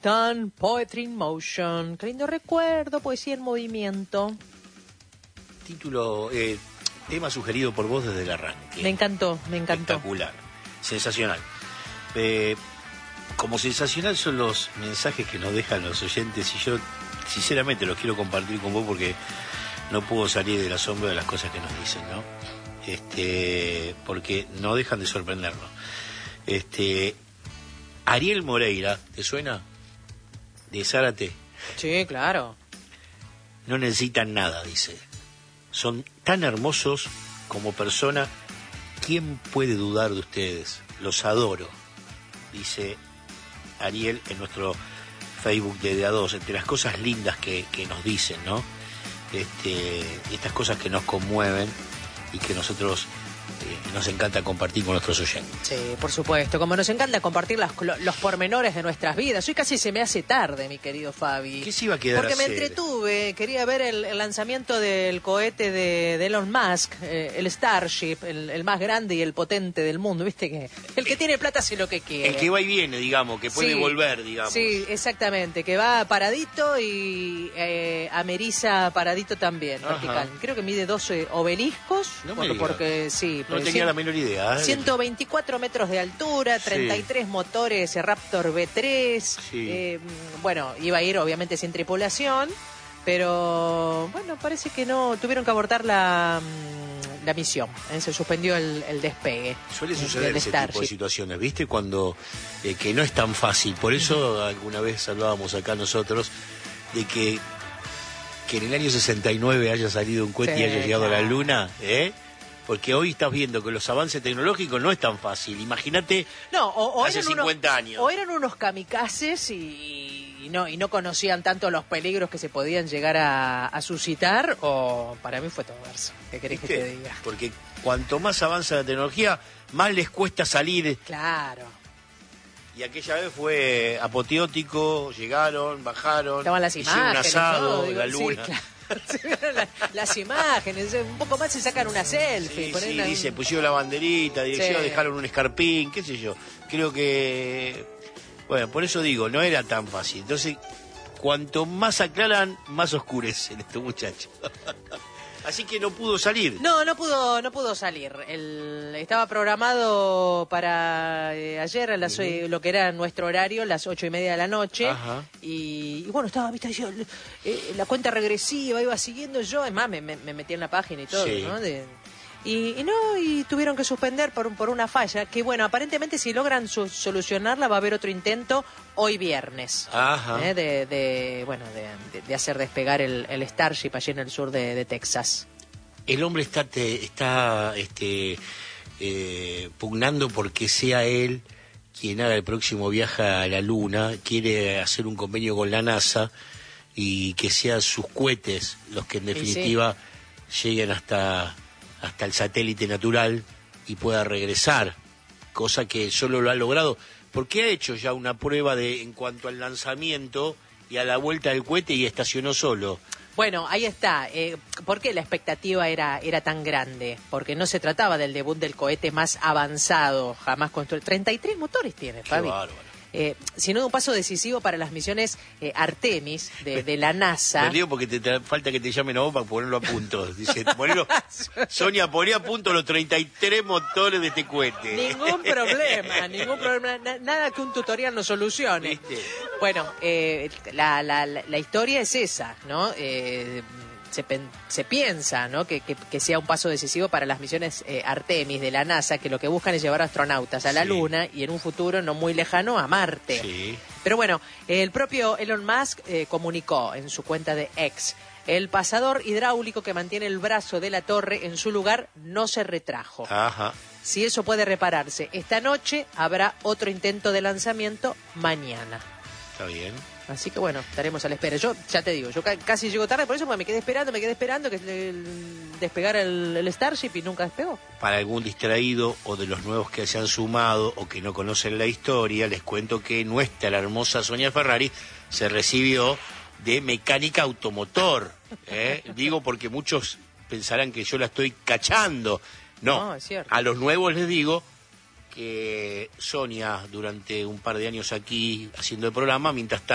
están? Poetry in Motion. Qué lindo recuerdo, poesía en movimiento. Título, tema sugerido por vos desde el arranque. Me encantó. Espectacular, sensacional. Como sensacional son los mensajes que nos dejan los oyentes y yo sinceramente los quiero compartir con vos porque no puedo salir del asombro de las cosas que nos dicen, ¿no? Porque no dejan de sorprendernos. Ariel Moreira, ¿te suena? De Zárate. Sí, claro. No necesitan nada, dice. Son tan hermosos como persona. ¿Quién puede dudar de ustedes? Los adoro, dice Ariel en nuestro Facebook de A2. Entre las cosas lindas que nos dicen, ¿no? Estas cosas que nos conmueven y que nosotros nos encanta compartir con nuestros oyentes. Sí, por supuesto. Como nos encanta compartir los pormenores de nuestras vidas. Hoy casi se me hace tarde, mi querido Fabi. ¿Qué se iba a quedar Porque a me hacer? entretuve. Quería ver el lanzamiento del cohete de Elon Musk, el Starship, el más grande y el potente del mundo. Viste que el que tiene plata hace lo que quiere. El que va y viene, digamos, que puede volver, digamos. Sí, exactamente. Que va paradito y ameriza paradito también, vertical. Creo que mide 12 obeliscos. No me digas. Porque sí. No tenía la menor idea. 124 metros de altura, 33 motores Raptor V3. Sí. Bueno, iba a ir obviamente sin tripulación, pero bueno, parece que no, tuvieron que abortar la misión. Se suspendió el despegue. Suele suceder ese tipo de situaciones, ¿viste? Cuando que no es tan fácil. Por eso alguna vez hablábamos acá nosotros de que en el año 69 haya salido un cohete y haya llegado a la Luna, Porque hoy estás viendo que los avances tecnológicos no es tan fácil. Imagínate hace 50 años. O eran unos kamikazes y no conocían tanto los peligros que se podían llegar a suscitar, o para mí fue todo verso. ¿Qué querés que te diga? Porque cuanto más avanza la tecnología, más les cuesta salir. Claro. Y aquella vez fue apoteótico, llegaron, bajaron, estaban las hicieron imágenes, un asado todo, en la luna. Sí, claro. Las imágenes, un poco más se sacan una selfie. Sí, dice, pusieron la banderita, dirección, dejaron un escarpín, qué sé yo. Creo que, bueno, por eso digo, no era tan fácil. Entonces, cuanto más aclaran, más oscurecen estos muchachos. Así que no pudo salir. No pudo salir. Estaba programado para ayer a las lo que era nuestro horario, las 8:30 de la noche. Y bueno, estaba, viste, yo, la cuenta regresiva, iba siguiendo yo, además me metí en la página y todo, ¿no? Y tuvieron que suspender por una falla, que bueno, aparentemente si logran solucionarla va a haber otro intento hoy viernes. De hacer despegar el Starship allí en el sur de Texas. El hombre está pugnando porque sea él quien haga el próximo viaje a la Luna. Quiere hacer un convenio con la NASA y que sean sus cohetes los que en definitiva lleguen hasta el satélite natural y pueda regresar, cosa que solo lo ha logrado porque ha hecho ya una prueba en cuanto al lanzamiento y a la vuelta del cohete y estacionó solo. Bueno, ahí está. ¿Por qué la expectativa era tan grande? Porque no se trataba del debut del cohete más avanzado jamás construido. 33 motores tiene, Fabi. Qué bárbaro. Sino de un paso decisivo para las misiones Artemis de la NASA. Me río porque te falta que te llamen a vos para ponerlo a punto. Dice, Sonia, poné a punto los 33 motores de este cohete. Ningún problema. Nada que un tutorial no solucione. ¿Viste? Bueno, la historia es esa, ¿no? Se piensa, ¿no? que sea un paso decisivo para las misiones Artemis de la NASA, que lo que buscan es llevar astronautas a la Luna y en un futuro no muy lejano a Marte. Sí. Pero bueno, el propio Elon Musk comunicó en su cuenta de X: el pasador hidráulico que mantiene el brazo de la torre en su lugar no se retrajo. Si eso puede repararse esta noche, habrá otro intento de lanzamiento mañana. Está bien. Así que bueno, estaremos a la espera. Yo ya te digo, yo casi llego tarde por eso, porque me quedé esperando que despegara el Starship y nunca despegó. Para algún distraído o de los nuevos que se han sumado o que no conocen la historia, les cuento que la hermosa Sonia Ferrari se recibió de mecánica automotor. Digo porque muchos pensarán que yo la estoy cachando. No, es cierto. A los nuevos les digo que Sonia, durante un par de años aquí haciendo el programa, mientras tanto